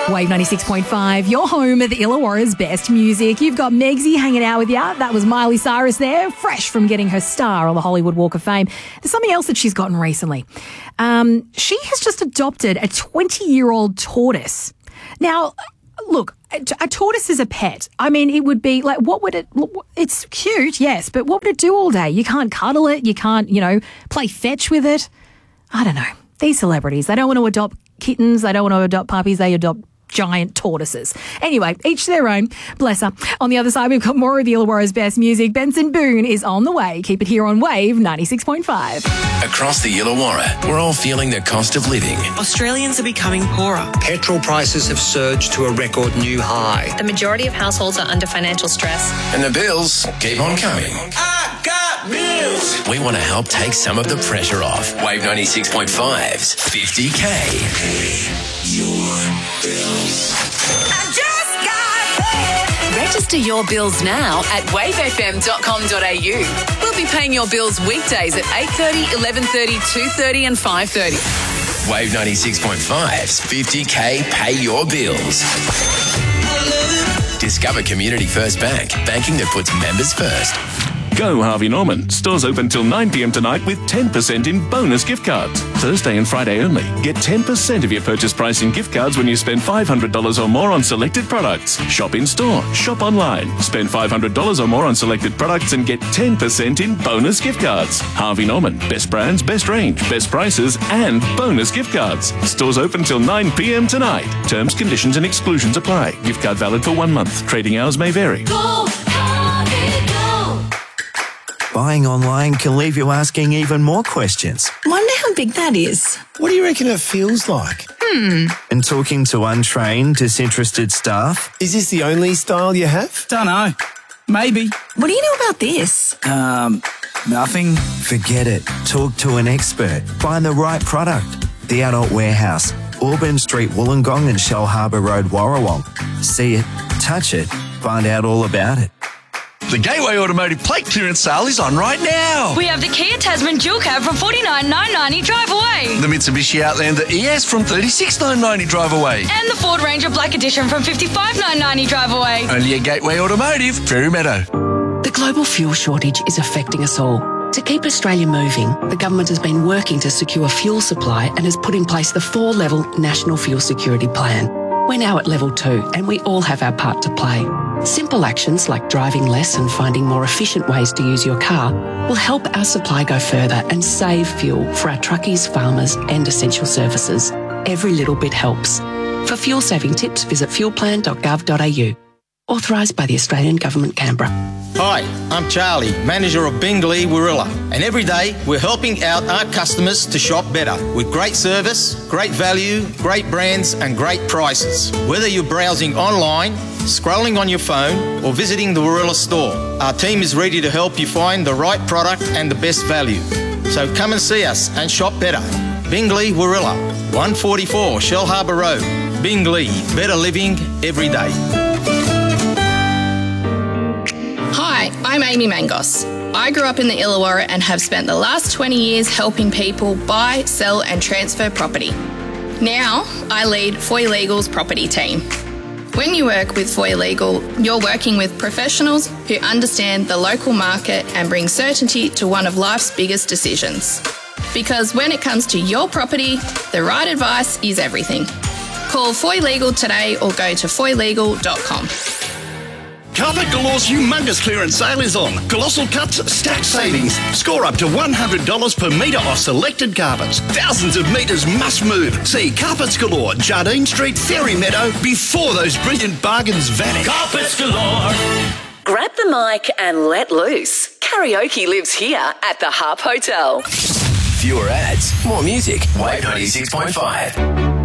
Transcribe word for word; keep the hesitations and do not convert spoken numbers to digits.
Wave ninety-six point five, your home of the Illawarra's best music. You've got Megsy hanging out with you. That was Miley Cyrus there, fresh from getting her star on the Hollywood Walk of Fame. There's something else that she's gotten recently. Um, she has just adopted a twenty-year-old tortoise. Now, look, a, a tortoise is a pet. I mean, it would be like, what would it, it's cute, yes, but what would it do all day? You can't cuddle it. You can't, you know, play fetch with it. I don't know. These celebrities, they don't want to adopt kittens. They don't want to adopt puppies. They adopt giant tortoises. Anyway, each their own. Bless her. On the other side, we've got more of the Illawarra's best music. Benson Boone is on the way. Keep it here on Wave ninety-six point five. Across the Illawarra, we're all feeling the cost of living. Australians are becoming poorer. Petrol prices have surged to a record new high. The majority of households are under financial stress. And the bills keep on coming. I got bills. We want to help take some of the pressure off. Wave ninety-six point five's fifty K. Pay your bills. I just got paid. Register your bills now at wave f m dot com dot a u. We'll be paying your bills weekdays at eight thirty, eleven thirty, two thirty and five thirty. Wave ninety-six point five's fifty K Pay Your Bills. Discover Community First Bank. Banking that puts members first. Go Harvey Norman. Stores open till nine p m tonight with ten percent in bonus gift cards. Thursday and Friday only. Get ten percent of your purchase price in gift cards when you spend five hundred dollars or more on selected products. Shop in store. Shop online. Spend five hundred dollars or more on selected products and get ten percent in bonus gift cards. Harvey Norman. Best brands, best range, best prices and bonus gift cards. Stores open till nine p m tonight. Terms, conditions and exclusions apply. Gift card valid for one month. Trading hours may vary. Go, Harvey, go. Buying online can leave you asking even more questions. Wonder how big that is. What do you reckon it feels like? Hmm. And talking to untrained, disinterested staff. Is this the only style you have? Dunno. Maybe. What do you know about this? Um, nothing. Forget it. Talk to an expert. Find the right product. The Adult Warehouse, Auburn Street, Wollongong and Shell Harbour Road, Warrawong. See it, touch it, find out all about it. The Gateway Automotive plate clearance sale is on right now. We have the Kia Tasman dual cab from forty-nine thousand nine hundred ninety drive away. The Mitsubishi Outlander E S from thirty-six thousand nine hundred ninety drive away. And the Ford Ranger Black Edition from fifty-five thousand nine hundred ninety drive away. Only at Gateway Automotive, Prairie Meadow. The global fuel shortage is affecting us all. To keep Australia moving, the government has been working to secure fuel supply and has put in place the four-level National Fuel Security Plan. We're now at level two and we all have our part to play. Simple actions like driving less and finding more efficient ways to use your car will help our supply go further and save fuel for our truckies, farmers and essential services. Every little bit helps. For fuel saving tips, visit fuel plan dot gov dot a u. Authorised by the Australian Government, Canberra. Hi, I'm Charlie, manager of Bingley Warilla, and every day we're helping out our customers to shop better with great service, great value, great brands and great prices. Whether you're browsing online, scrolling on your phone or visiting the Warilla store, our team is ready to help you find the right product and the best value. So come and see us and shop better. Bingley Warilla, one forty-four Shell Harbour Road. Bingley, better living every day. Hi, I'm Amy Mangos. I grew up in the Illawarra and have spent the last twenty years helping people buy, sell and transfer property. Now, I lead Foy Legal's property team. When you work with Foy Legal, you're working with professionals who understand the local market and bring certainty to one of life's biggest decisions. Because when it comes to your property, the right advice is everything. Call Foy Legal today or go to foy legal dot com. Carpet Galore's humongous clearance sale is on. Colossal cuts, stacked savings. Score up to one hundred dollars per metre off selected carpets. Thousands of metres must move. See Carpets Galore, Jardine Street, Ferry Meadow, before those brilliant bargains vanish. Carpets Galore. Grab the mic and let loose. Karaoke lives here at the Harp Hotel. Fewer ads, more music. Wave ninety-six point five.